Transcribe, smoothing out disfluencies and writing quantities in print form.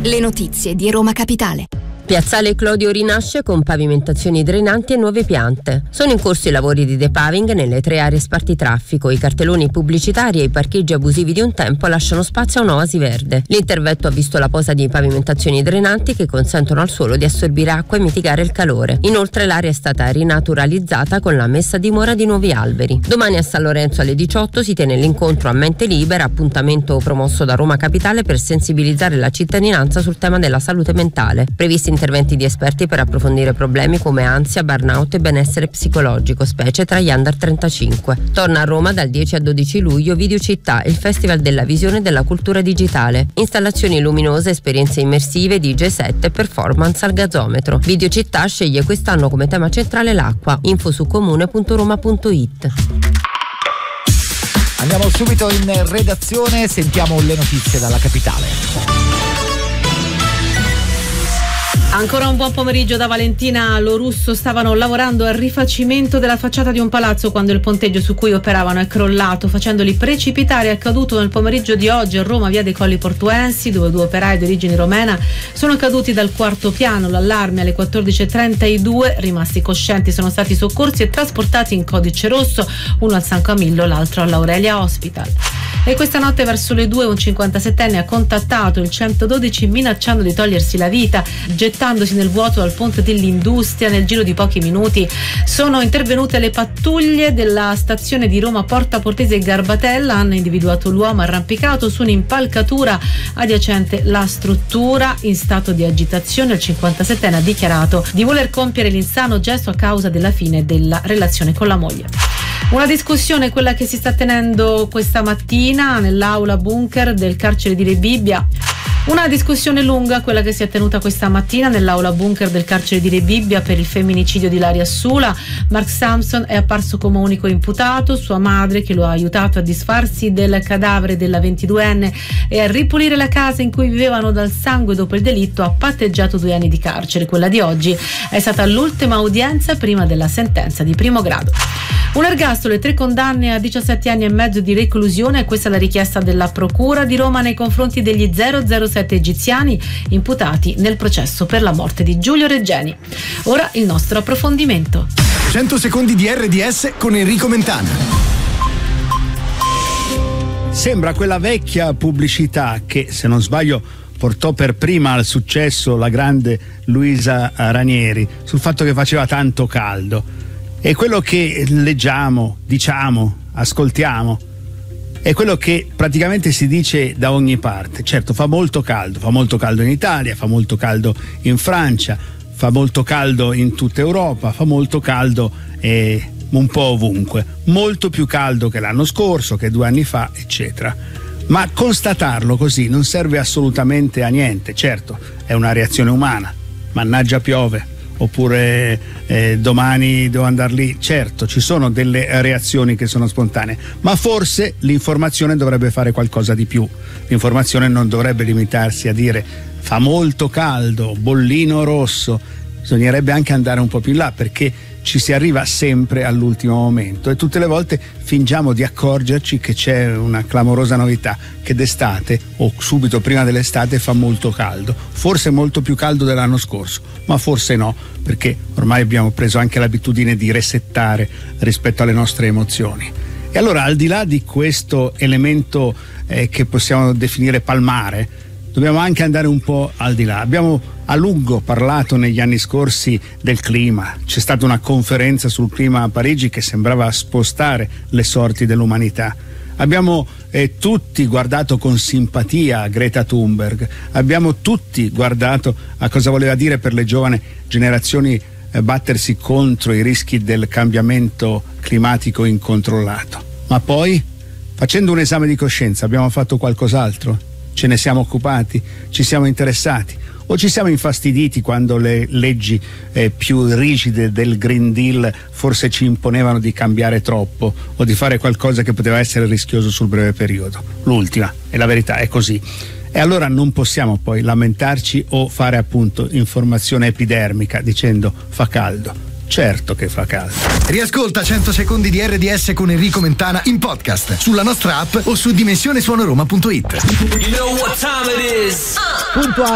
Le notizie di Roma Capitale. Piazzale Clodio rinasce con pavimentazioni drenanti e nuove piante. Sono in corso i lavori di depaving nelle 3 aree spartitraffico. I cartelloni pubblicitari e i parcheggi abusivi di un tempo lasciano spazio a un'oasi verde. L'intervento ha visto la posa di pavimentazioni drenanti che consentono al suolo di assorbire acqua e mitigare il calore. Inoltre l'area è stata rinaturalizzata con la messa a dimora di nuovi alberi. Domani a San Lorenzo alle 18 si tiene l'incontro a mente libera, appuntamento promosso da Roma Capitale per sensibilizzare la cittadinanza sul tema della salute mentale. Previsti interventi di esperti per approfondire problemi come ansia, burnout e benessere psicologico, specie tra gli under 35. Torna a Roma dal 10 al 12 luglio Videocittà, il festival della visione e della cultura digitale. Installazioni luminose, esperienze immersive, DJ set e performance al gazometro. Videocittà sceglie quest'anno come tema centrale l'acqua. Info su comune.roma.it. Andiamo subito in redazione, sentiamo le notizie dalla capitale. Ancora un buon pomeriggio da Valentina Lorusso. Stavano lavorando al rifacimento della facciata di un palazzo quando il ponteggio su cui operavano è crollato, facendoli precipitare. È accaduto nel pomeriggio di oggi a Roma, via dei Colli Portuensi, dove 2 operai di origine romena sono caduti dal 4º piano. L'allarme alle 14:32, rimasti coscienti sono stati soccorsi e trasportati in codice rosso, uno al San Camillo, l'altro all'Aurelia Hospital. E questa notte verso le 2 un 57enne ha contattato il 112 minacciando di togliersi la vita, gettandosi nel vuoto dal ponte dell'Industria. Nel giro di pochi minuti sono intervenute le pattuglie della stazione di Roma Porta Portese e Garbatella, hanno individuato l'uomo arrampicato su un'impalcatura adiacente la struttura. In stato di agitazione il 57enne ha dichiarato di voler compiere l'insano gesto a causa della fine della relazione con la moglie. Una discussione quella che si sta tenendo questa mattina nell'aula bunker del carcere di Rebibbia. Una discussione lunga quella che si è tenuta questa mattina nell'aula bunker del carcere di Rebibbia per il femminicidio di Ilaria Sula. Mark Sampson è apparso come unico imputato, sua madre, che lo ha aiutato a disfarsi del cadavere della 22enne e a ripulire la casa in cui vivevano dal sangue dopo il delitto, ha patteggiato 2 anni di carcere. Quella di oggi è stata l'ultima udienza prima della sentenza di primo grado. Un ergastolo e 3 condanne a 17 anni e mezzo di reclusione, questa è la richiesta della Procura di Roma nei confronti degli 007 egiziani imputati nel processo per la morte di Giulio Reggeni. Ora il nostro approfondimento. 100 secondi di RDS con Enrico Mentana. Sembra quella vecchia pubblicità che, se non sbaglio, portò per prima al successo la grande Luisa Ranieri, sul fatto che faceva tanto caldo. E quello che leggiamo, diciamo, ascoltiamo è quello che praticamente si dice da ogni parte. Certo, fa molto caldo in Italia, fa molto caldo in Francia, fa molto caldo in tutta Europa, fa molto caldo un po' ovunque, molto più caldo che l'anno scorso, che 2 anni fa, eccetera. Ma constatarlo così non serve assolutamente a niente. Certo, è una reazione umana, mannaggia piove, oppure domani devo andare lì. Certo, ci sono delle reazioni che sono spontanee, ma forse l'informazione dovrebbe fare qualcosa di più. L'informazione non dovrebbe limitarsi a dire fa molto caldo, bollino rosso. Bisognerebbe anche andare un po' più in là, perché ci si arriva sempre all'ultimo momento e tutte le volte fingiamo di accorgerci che c'è una clamorosa novità, che d'estate o subito prima dell'estate fa molto caldo, forse molto più caldo dell'anno scorso, ma forse no, perché ormai abbiamo preso anche l'abitudine di resettare rispetto alle nostre emozioni. E allora, al di là di questo elemento che possiamo definire palmare, dobbiamo anche andare un po' al di là. Abbiamo a lungo parlato negli anni scorsi del clima. C'è stata una conferenza sul clima a Parigi che sembrava spostare le sorti dell'umanità. Abbiamo tutti guardato con simpatia a Greta Thunberg. Abbiamo tutti guardato a cosa voleva dire per le giovani generazioni battersi contro i rischi del cambiamento climatico incontrollato. Ma poi, facendo un esame di coscienza, abbiamo fatto qualcos'altro? Ce ne siamo occupati? Ci siamo interessati? O ci siamo infastiditi quando le leggi più rigide del Green Deal forse ci imponevano di cambiare troppo o di fare qualcosa che poteva essere rischioso sul breve periodo? L'ultima, e la verità è così. E allora non possiamo poi lamentarci o fare appunto informazione epidermica dicendo fa caldo. Certo che fa caldo. Riascolta 100 secondi di RDS con Enrico Mentana in podcast sulla nostra app o su dimensionesuonoroma.it. Puntuale